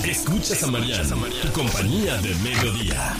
Escuchas a Mariana, tu compañía de mediodía.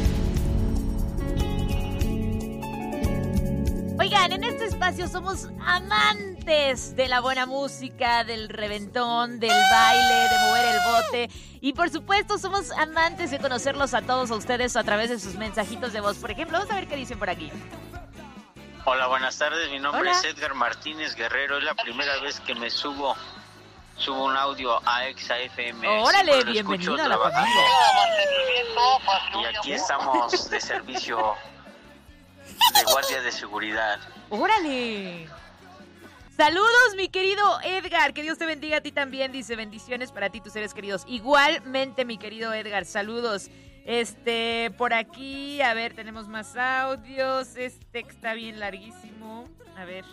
Oigan, en este espacio somos amantes de la buena música, del reventón, del baile, de mover el bote. Y por supuesto somos amantes de conocerlos a todos a ustedes a través de sus mensajitos de voz. Por ejemplo, vamos a ver qué dicen por aquí. Hola, buenas tardes. Mi nombre Hola. es Edgar Martínez Guerrero. Es la primera vez que me subo un audio a Exa FM. Órale, Siempre lo bienvenido escucho a la trabajando. familia. Y aquí estamos de servicio de guardia de seguridad. ¡Órale! Saludos, mi querido Edgar. Que Dios te bendiga a ti también. Dice, bendiciones para ti, tus seres queridos. Igualmente, mi querido Edgar, saludos. Por aquí, a ver, tenemos más audios. Está bien larguísimo. A ver.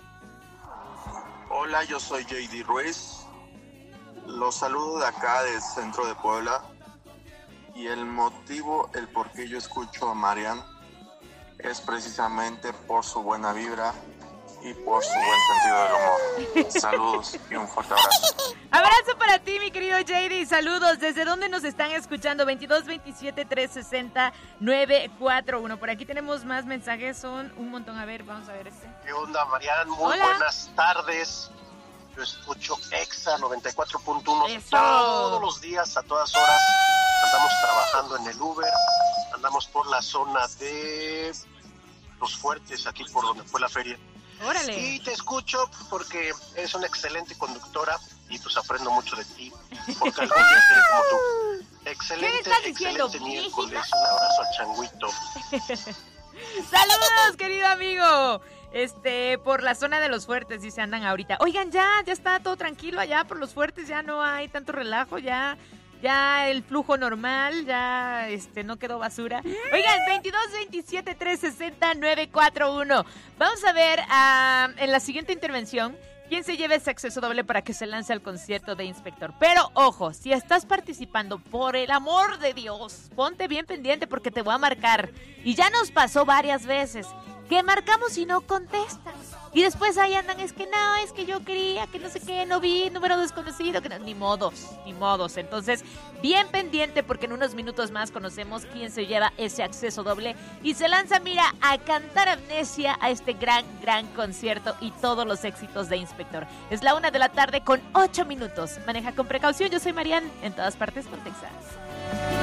Hola, yo soy JD Ruiz. Los saludo de acá del centro de Puebla. Y el motivo, el por qué yo escucho a Marian es precisamente por su buena vibra y por su buen sentido del humor. Saludos y un fuerte abrazo. Abrazo para ti, mi querido JD. Saludos. ¿Desde dónde nos están escuchando? 2227-360-941. Por aquí tenemos más mensajes. Son un montón. A ver, vamos a ver ¿Qué onda, Marian? Muy Hola. buenas tardes. Yo escucho Exa 94.1 Eso. todos los días, a todas horas. Andamos trabajando en el Uber. Andamos por la zona de Los Fuertes, aquí por donde fue la feria. Órale. Y te escucho porque eres una excelente conductora y pues aprendo mucho de ti, porque algún día seré como tú. Excelente, ¿Qué estás diciendo, excelente miércoles. Un abrazo al changuito. Saludos, querido amigo. Por la zona de Los Fuertes, dice, andan ahorita. Oigan, ya está todo tranquilo allá por Los Fuertes, ya no hay tanto relajo, ya el flujo normal, ya no quedó basura. Oigan, 2227-360-941. Vamos a ver en la siguiente intervención quién se lleva ese acceso doble para que se lance al concierto de Inspector. Pero ojo, si estás participando, por el amor de Dios, ponte bien pendiente porque te voy a marcar. Y ya nos pasó varias veces que marcamos y no contestas. Y después ahí andan, es que yo quería, que no sé qué, no vi, número desconocido, que no, ni modos. Entonces, bien pendiente porque en unos minutos más conocemos quién se lleva ese acceso doble y se lanza, mira, a cantar Amnesia a este gran concierto y todos los éxitos de Inspector. Es la 1:00 p.m. con 8 minutos. Maneja con precaución, yo soy Marian, en todas partes con Texas.